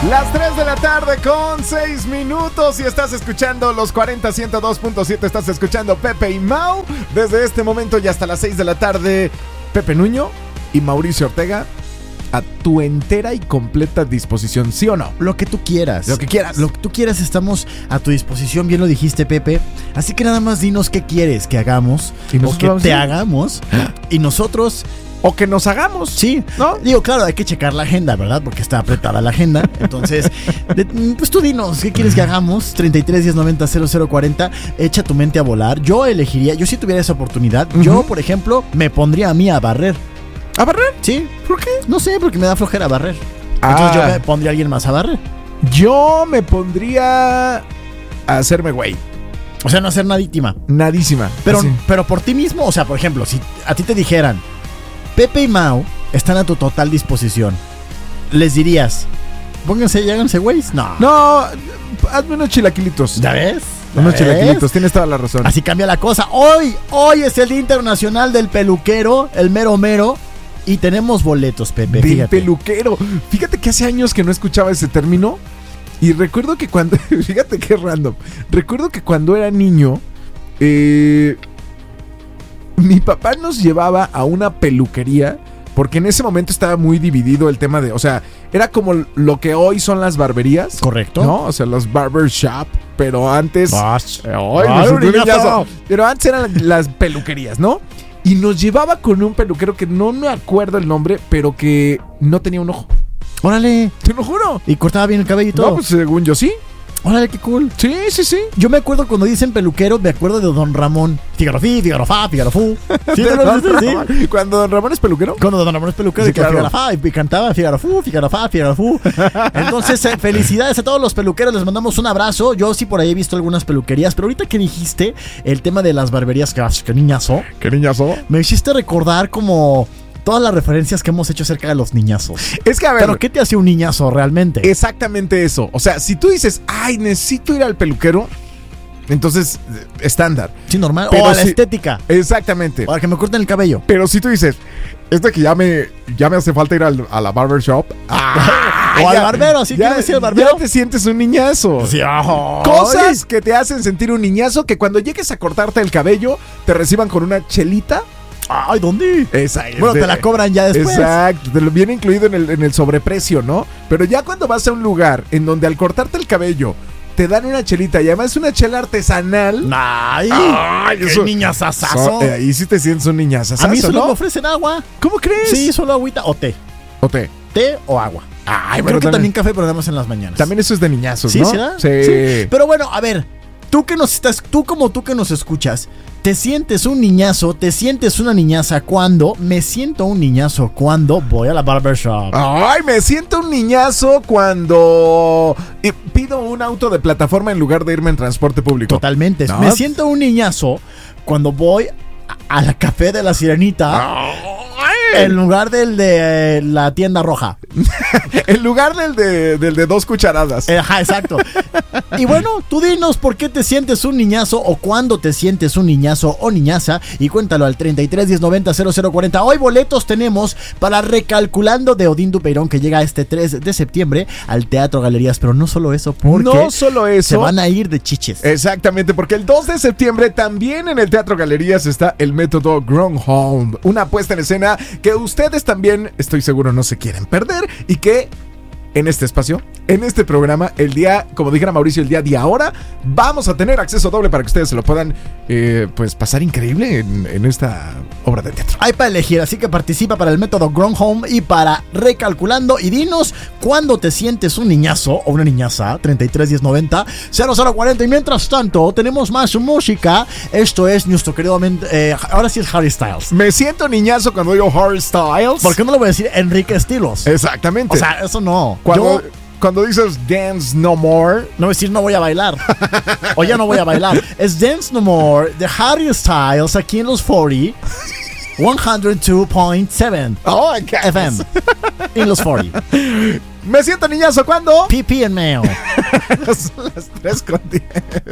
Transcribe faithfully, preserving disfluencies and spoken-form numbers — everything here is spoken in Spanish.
Las tres de la tarde con seis minutos y estás escuchando los cuarenta ciento dos punto siete, estás escuchando Pepe y Mau. Desde este momento y hasta las seis de la tarde, Pepe Nuño y Mauricio Ortega a tu entera y completa disposición, ¿sí o no? Lo que tú quieras. Lo que quieras. Lo que tú quieras estamos a tu disposición, bien lo dijiste, Pepe. Así que nada más dinos qué quieres que hagamos ¿Y o que te sí? hagamos y nosotros... O que nos hagamos. Sí, ¿no? Digo, claro, hay que checar la agenda, ¿verdad? Porque está apretada la agenda. Entonces, de, pues tú dinos, ¿qué quieres que hagamos? treinta y tres, diez, noventa, cero cero cuarenta. Echa tu mente a volar. Yo elegiría, yo si tuviera esa oportunidad, uh-huh. yo, por ejemplo, me pondría a mí a barrer. ¿A barrer? Sí. ¿Por qué? No sé, porque me da flojera barrer. Ah. Entonces yo me pondría a alguien más a barrer. Yo me pondría a hacerme güey. O sea, no hacer nadísima. Nadísima. Pero, así. pero por ti mismo, o sea, por ejemplo, si a ti te dijeran, Pepe y Mau están a tu total disposición, les dirías, pónganse y háganse güeyes. No. No, hazme unos chilaquilitos. ¿Ya ves? ¿Ya unos ves? chilaquilitos, tienes toda la razón. Así cambia la cosa. Hoy, hoy es el Día Internacional del Peluquero, el mero mero. Y tenemos boletos, Pepe. Del fíjate. peluquero. Fíjate que hace años que no escuchaba ese término. Y recuerdo que cuando... Fíjate qué random. Recuerdo que cuando era niño... Eh, mi papá nos llevaba a una peluquería. Porque en ese momento estaba muy dividido el tema de... O sea, era como lo que hoy son las barberías. Correcto. ¿No? O sea, los barber shop. Pero antes... Vas. Eh, ay, Ay, me sentí un niñazo. niñazo. Pero antes eran las peluquerías, ¿no? Y nos llevaba con un peluquero que no me acuerdo el nombre, pero que no tenía un ojo. Órale. Te lo juro. Y cortaba bien el cabello y todo. No, pues según yo sí. Órale, qué cool. Sí, sí, sí. Yo me acuerdo cuando dicen peluquero, me acuerdo de Don Ramón. Fígaro fi, Fígaro fa, Fígaro fu. ¿Sí te lo dices así? Cuando Don Ramón es peluquero. Cuando Don Ramón es peluquero, Sí, y que claro. Fígaro fa, y cantaba Fígaro fu, Fígaro fa, Fígaro fu. Entonces, eh, felicidades a todos los peluqueros, les mandamos un abrazo. Yo sí por ahí he visto algunas peluquerías, pero ahorita que dijiste el tema de las barberías, que, que niñazo, ¿Qué niñazo? me hiciste recordar como todas las referencias que hemos hecho acerca de los niñazos. Es que a ver. Pero ¿qué te hace un niñazo realmente? Exactamente eso. O sea, si tú dices, ay, necesito ir al peluquero, entonces, estándar. Sí, normal. Pero o a la sí- estética. Exactamente. Para que me corten el cabello. Pero si tú dices, es de que ya me, ya me hace falta ir al- a la barbershop. Ah, O al ya- barbero, ¿sí ya- quieres decir al barbero? Ya te sientes un niñazo. Sí, ojo. Cosas que te hacen sentir un niñazo, que cuando llegues a cortarte el cabello, te reciban con una chelita. Ay, ¿dónde? Esa, Bueno, te la cobran ya después. Exacto, te lo viene incluido en el, en el sobreprecio, ¿no? Pero ya cuando vas a un lugar en donde al cortarte el cabello te dan una chelita y además una chela artesanal. Ay, Ay, qué eso- niñazazazo. So- eh, ahí sí te sientes un niñazazazo, A mí solo ¿no? me ofrecen agua. ¿Cómo crees? Sí, solo agüita o té. O té. Té o agua. Ay, Creo bueno, que también café, pero nada más en las mañanas. También eso es de niñazos, ¿Sí, ¿no? será? Sí. Pero bueno, a ver, tú que nos estás, tú como tú que nos escuchas, ¿te sientes un niñazo? ¿Te sientes una niñaza cuando? Me siento un niñazo cuando voy a la barbershop. Ay, me siento un niñazo cuando eh, pido un auto de plataforma en lugar de irme en transporte público. Totalmente. ¿No? Me siento un niñazo cuando voy a, a la café de la Sirenita Ay. en lugar del de eh, la tienda roja. En lugar del de, del de dos cucharadas. Eh, Ajá, exacto. Y bueno, tú dinos por qué te sientes un niñazo o cuándo te sientes un niñazo o niñaza y cuéntalo al treinta y tres, diez, noventa, cero cero cuarenta. Hoy boletos tenemos para Recalculando de Odín Dupeirón, que llega este tres de septiembre al Teatro Galerías, pero no solo eso, porque No solo eso. se van a ir de chiches. Exactamente, porque el dos de septiembre también en el Teatro Galerías está el método Grown Home, una puesta en escena que ustedes también, estoy seguro, no se quieren perder y que en este espacio, en este programa, el día, como dijera Mauricio, el día de ahora, vamos a tener acceso doble para que ustedes se lo puedan, eh, pues, pasar increíble en, en esta obra de teatro. Hay para elegir, así que participa para el método Grown Home y para Recalculando y dinos cuándo te sientes un niñazo o una niñaza. Treinta y tres, diez, noventa, cero cero cuarenta. Y mientras tanto tenemos más música. Esto es nuestro querido eh, ahora sí es Harry Styles. Me siento niñazo cuando digo Harry Styles. ¿Por qué no le voy a decir Enrique Estilos? Exactamente. O sea, eso no. cuando, Yo cuando dices Dance No More. no voy a decir no voy a bailar. O ya no voy a bailar. Es Dance No More de Harry Styles aquí en los cuarenta. ciento dos punto siete Oh, my God. F M. En los cuarenta. Me siento niñazo cuando P P and mail. son las tres con diez.